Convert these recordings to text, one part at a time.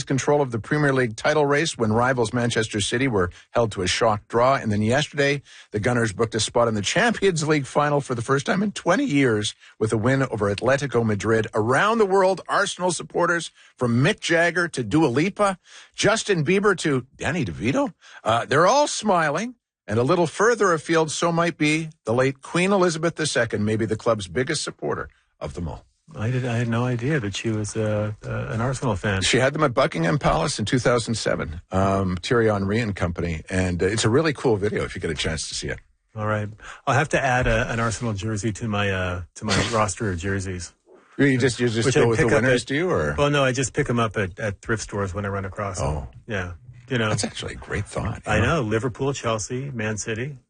control of the Premier League title race when rivals Manchester City were held to a shock draw. And then yesterday, the Gunners booked a spot in the Champions League final for the first time in 20 years with a win over Atletico Madrid. Around the world, Arsenal supporters, from Mick Jagger to Dua Lipa, Justin Bieber to Danny DeVito, they're all smiling. And a little further afield, so might be the late Queen Elizabeth II, maybe the club's biggest supporter of them all. I had no idea that she was an Arsenal fan. She had them at Buckingham Palace in 2007, Thierry Henry and company. And it's a really cool video if you get a chance to see it. All right. I'll have to add an Arsenal jersey to my roster of jerseys. You just go with the winners, do you? Or? Well, no, I just pick them up at thrift stores when I run across them. Yeah. That's actually a great thought. I know. Liverpool, Chelsea, Man City.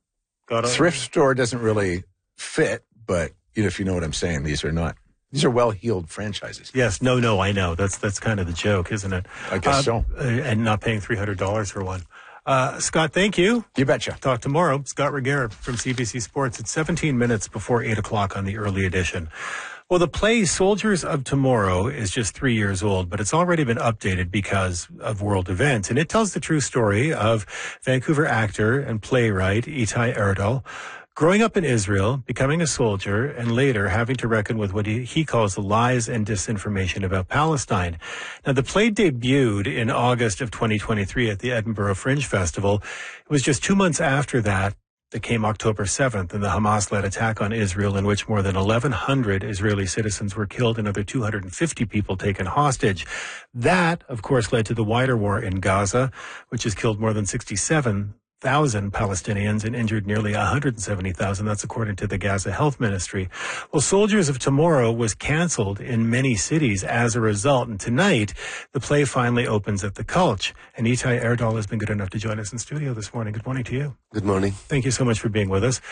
Thrift store doesn't really fit, but if you know what I'm saying, these are well-heeled franchises. Yes. No, I know. That's kind of the joke, isn't it? I guess so. And not paying $300 for one. Scott, thank you. You betcha. Talk tomorrow. Scott Regehr from CBC Sports at 17 minutes before 8 o'clock on the early edition. Well, the play Soldiers of Tomorrow is just 3 years old, but it's already been updated because of world events. And it tells the true story of Vancouver actor and playwright Itai Erdal growing up in Israel, becoming a soldier, and later having to reckon with what he calls the lies and disinformation about Palestine. Now, the play debuted in August of 2023 at the Edinburgh Fringe Festival. It was just 2 months after that came October 7th and the Hamas-led attack on Israel, in which more than 1,100 Israeli citizens were killed and another 250 people taken hostage. That, of course, led to the wider war in Gaza, which has killed more than 67,000 Palestinians and injured nearly 170,000. That's according to the Gaza Health Ministry. Well, Soldiers of Tomorrow was canceled in many cities as a result. And tonight, the play finally opens at the Cultch. And Itai Erdal has been good enough to join us in studio this morning. Good morning to you. Good morning. Thank you so much for being with us.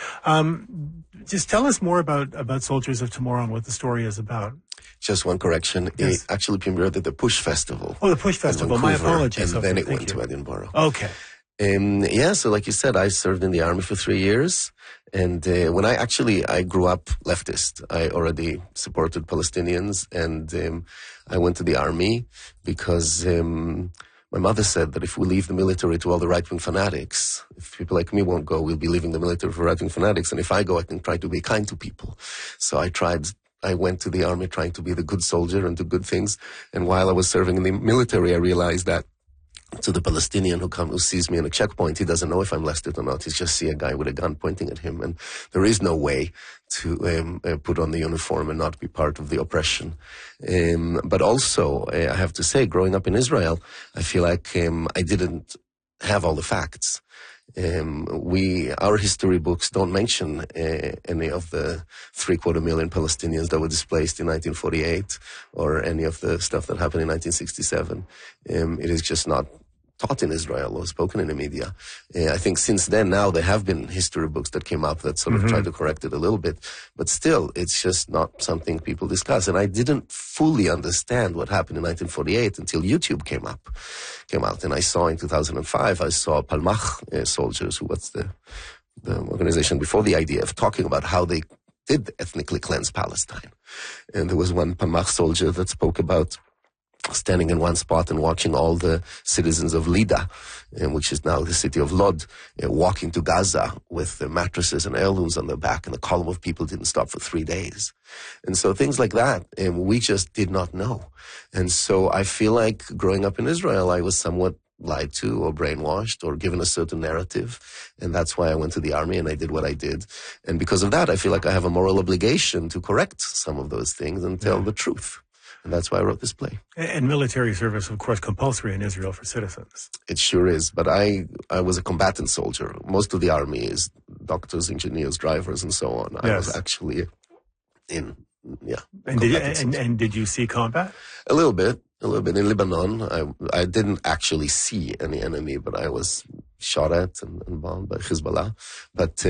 Just tell us more about Soldiers of Tomorrow and what the story is about. Just one correction. Yes. It actually premiered at the Push Festival. Oh, the Push Festival. My apologies. And then it went to Edinburgh. Okay. So like you said, I served in the army for 3 years. And when I grew up leftist. I already supported Palestinians. And I went to the army because my mother said that if we leave the military to all the right-wing fanatics, if people like me won't go, we'll be leaving the military for right-wing fanatics. And if I go, I can try to be kind to people. So I went to the army trying to be the good soldier and do good things. And while I was serving in the military, I realized that to the Palestinian who sees me in a checkpoint, he doesn't know if I'm leftist or not. He just see a guy with a gun pointing at him. And there is no way to put on the uniform and not be part of the oppression. But also, I have to say, growing up in Israel, I feel like I didn't have all the facts. Our history books don't mention any of the 750,000 Palestinians that were displaced in 1948 or any of the stuff that happened in 1967. It is just not taught in Israel or spoken in the media. I think since then, now there have been history books that came up that sort of tried to correct it a little bit, but still, it's just not something people discuss. And I didn't fully understand what happened in 1948 until YouTube came out. And I saw in 2005, I saw Palmach soldiers, who was the organization before the IDF, talking about how they did ethnically cleanse Palestine. And there was one Palmach soldier that spoke about standing in one spot and watching all the citizens of Lida, which is now the city of Lod, walking to Gaza with the mattresses and heirlooms on their back, and the column of people didn't stop for 3 days. And so things like that, we just did not know. And so I feel like growing up in Israel, I was somewhat lied to or brainwashed or given a certain narrative. And that's why I went to the army and I did what I did. And because of that, I feel like I have a moral obligation to correct some of those things and tell the truth. And that's why I wrote this play. And military service, of course, compulsory in Israel for citizens. It sure is. But I was a combatant soldier. Most of the army is doctors, engineers, drivers, and so on. Yes. I was actually in, And did you see combat? A little bit. In Lebanon, I didn't actually see any enemy, but I was shot at and bombed by Hezbollah. But,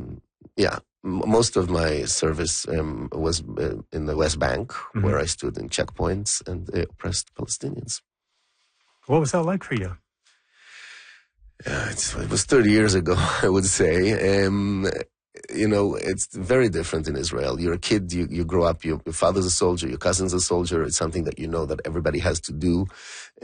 most of my service was in the West Bank, where I stood in checkpoints and oppressed Palestinians. What was that like for you? It was 30 years ago, I would say. It's very different in Israel. You're a kid, you grow up, your father's a soldier, your cousin's a soldier. It's something that you know that everybody has to do.